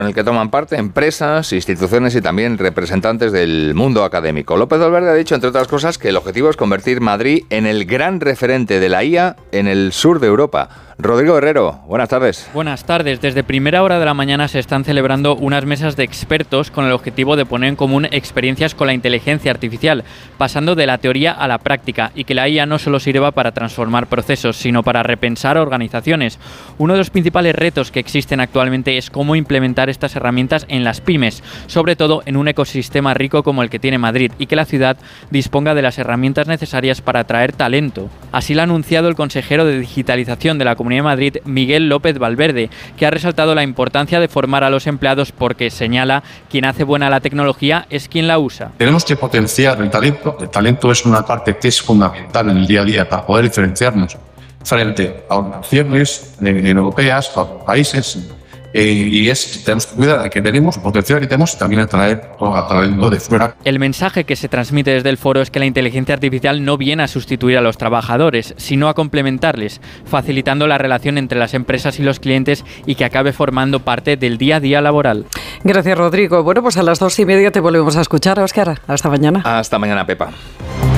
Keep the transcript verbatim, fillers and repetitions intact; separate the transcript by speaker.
Speaker 1: en el que toman parte empresas, instituciones y también representantes del mundo académico. López Valverde ha dicho, entre otras cosas, que el objetivo es convertir Madrid en el gran referente de la I A en el sur de Europa. Rodrigo Herrero, buenas tardes.
Speaker 2: Buenas tardes. Desde primera hora de la mañana se están celebrando unas mesas de expertos con el objetivo de poner en común experiencias con la inteligencia artificial, pasando de la teoría a la práctica, y que la I A no solo sirva para transformar procesos, sino para repensar organizaciones. Uno de los principales retos que existen actualmente es cómo implementar estas herramientas en las pymes, sobre todo en un ecosistema rico como el que tiene Madrid, y que la ciudad disponga de las herramientas necesarias para atraer talento. Así lo ha anunciado el consejero de Digitalización de la Comunidad de Madrid, Miguel López Valverde, que ha resaltado la importancia de formar a los empleados porque, señala, quien hace buena la tecnología es quien la usa.
Speaker 3: Tenemos que potenciar el talento. El talento es una parte que es fundamental en el día a día para poder diferenciarnos frente a organizaciones europeas, a países. Eh, y es, tenemos que cuidar de que tenemos, el potencial que tenemos, y también atraer a talento de fuera.
Speaker 2: El mensaje que se transmite desde el foro es que la inteligencia artificial no viene a sustituir a los trabajadores, sino a complementarles, facilitando la relación entre las empresas y los clientes y que acabe formando parte del día a día laboral.
Speaker 4: Gracias, Rodrigo. Bueno, pues a las dos y media te volvemos a escuchar, Óscar. Hasta mañana.
Speaker 1: Hasta mañana, Pepa.